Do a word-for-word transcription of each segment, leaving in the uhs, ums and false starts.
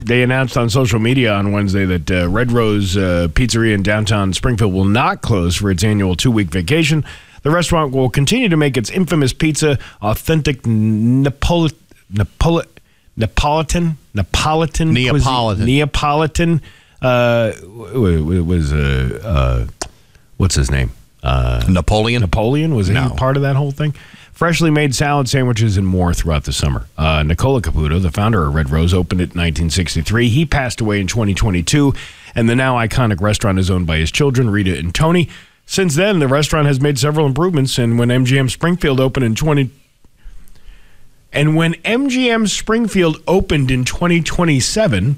They announced on social media on Wednesday that uh, Red Rose uh, Pizzeria in downtown Springfield will not close for its annual two-week vacation. The restaurant will continue to make its infamous pizza, authentic Napoli- Napoli- Neapolitan, Neapolitan, Neapolitan, Neapolitan. Uh, it was uh, uh, what's his name? Uh, Napoleon. Napoleon was he No. part of that whole thing? Freshly made salad sandwiches and more throughout the summer. Uh, Nicola Caputo, the founder of Red Rose, opened it in nineteen sixty-three. He passed away in twenty twenty-two, and the now iconic restaurant is owned by his children, Rita and Tony. Since then, the restaurant has made several improvements, and when M G M Springfield opened in twenty and when M G M Springfield opened in twenty twenty-seven,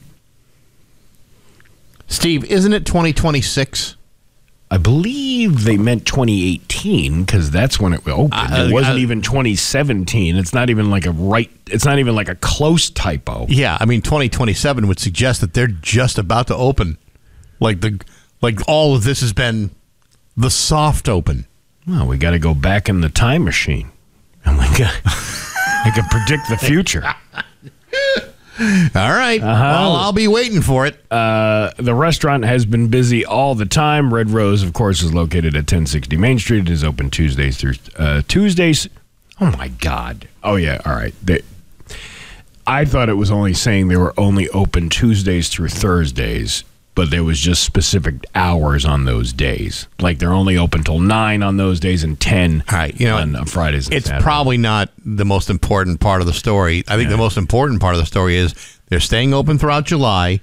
Steve, isn't it twenty twenty-six? I believe they meant twenty eighteen because that's when it opened. Uh, it wasn't uh, even twenty seventeen. It's not even like a right. It's not even like a close typo. Yeah, I mean twenty twenty-seven would suggest that they're just about to open. Like the like all of this has been the soft open. Well, we got to go back in the time machine, and we got. I can predict the future. All right. Uh-huh. Well, I'll be waiting for it. Uh, the restaurant has been busy all the time. Red Rose, of course, is located at ten sixty Main Street. It is open Tuesdays through uh, Tuesdays. Oh my God! Oh yeah. All right. They, I thought it was only saying they were only open Tuesdays through Thursdays, but there was just specific hours on those days. Like they're only open till nine on those days and ten All right, you know, on uh, Fridays and It's Saturdays. probably not the most important part of the story. I think Yeah. the most important part of the story is they're staying open throughout July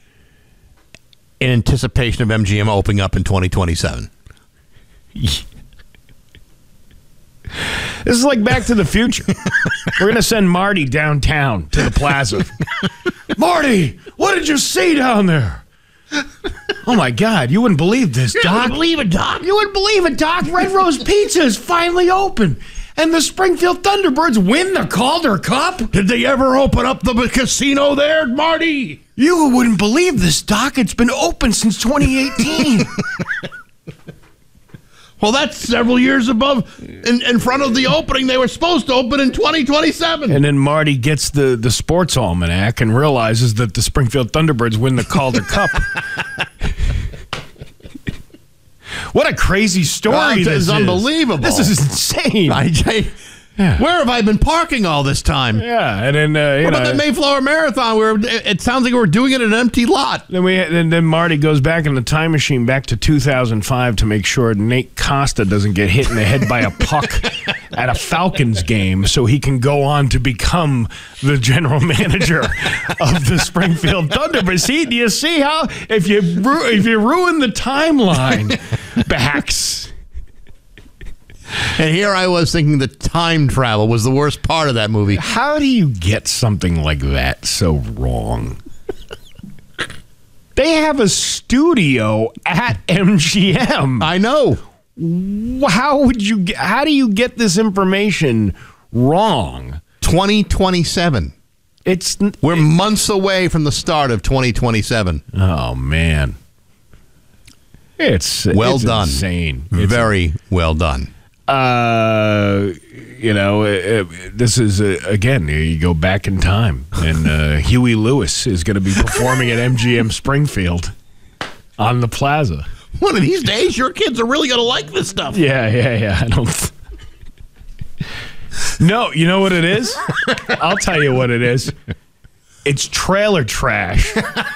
in anticipation of M G M opening up in twenty twenty-seven. This is like Back to the Future. We're going to send Marty downtown to the plaza. Marty, what did you see down there? Oh, my God. You wouldn't believe this, Doc. You wouldn't believe it, Doc. You wouldn't believe it, Doc. Red Rose Pizza is finally open. And the Springfield Thunderbirds win the Calder Cup. Did they ever open up the casino there, Marty? You wouldn't believe this, Doc. It's been open since twenty eighteen. Well, that's several years above in, in front of the opening. They were supposed to open in twenty twenty-seven. And then Marty gets the, the sports almanac and realizes that the Springfield Thunderbirds win the Calder Cup. What a crazy story Oh, this this is is. unbelievable. This is insane. I, I, Yeah. Where have I been parking all this time? Yeah, and then uh, you What know, about the Mayflower Marathon? Where it, it sounds like we're doing it in an empty lot. then we then, then Marty goes back in the time machine back to two thousand five to make sure Nate Costa doesn't get hit in the head by a puck at a Falcons game, so he can go on to become the general manager of the Springfield Thunderbirds. See, do you see how if you ru- if you ruin the timeline, Bax? And here I was thinking that time travel was the worst part of that movie. How do you get something like that so wrong? They have a studio at M G M. I know. How would you get, how do you get this information wrong? twenty twenty-seven. It's We're months away from the start of twenty twenty-seven. oh man. It's Well it's done. Insane. It's Very well done. Uh, you know, uh, this is, uh, again, you go back in time, and uh, Huey Lewis is going to be performing at M G M Springfield on the plaza. One of these days, your kids are really going to like this stuff. Yeah, yeah, yeah. I don't. No, you know what it is? I'll tell you what it is. It's trailer trash.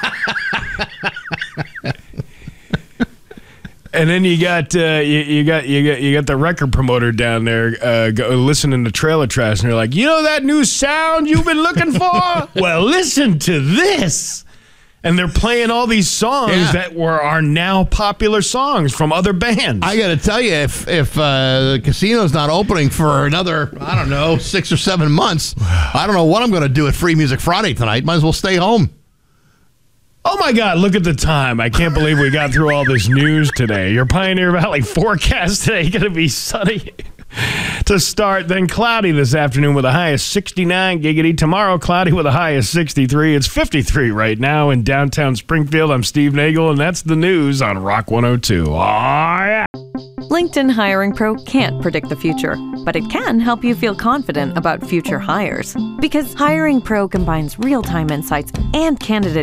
And then you got uh, you, you got you got you got the record promoter down there uh, go, listening to trailer trash, and they're like, "You know that new sound you've been looking for? Well, listen to this." And they're playing all these songs Yeah. that were are now popular songs from other bands. I got to tell you, if if uh, the casino's not opening for another, I don't know, six or seven months, I don't know what I'm going to do at Free Music Friday tonight. Might as well stay home. Oh, my God, look at the time. I can't believe we got through all this news today. Your Pioneer Valley forecast today going to be sunny to start, then cloudy this afternoon with a high of sixty-nine. Giggity. Tomorrow, cloudy with a high of sixty-three. It's fifty-three right now in downtown Springfield. I'm Steve Nagel, and that's the news on Rock one oh two. Oh, yeah. LinkedIn Hiring Pro can't predict the future, but it can help you feel confident about future hires. Because Hiring Pro combines real-time insights and candidate